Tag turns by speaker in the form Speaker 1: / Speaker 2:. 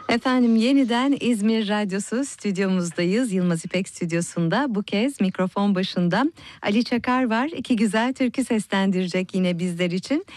Speaker 1: Efendim yeniden İzmir Radyosu stüdyomuzdayız. Yılmaz İpek stüdyosunda bu kez mikrofon başında Ali Çakar var. İki güzel türkü seslendirecek yine bizler için.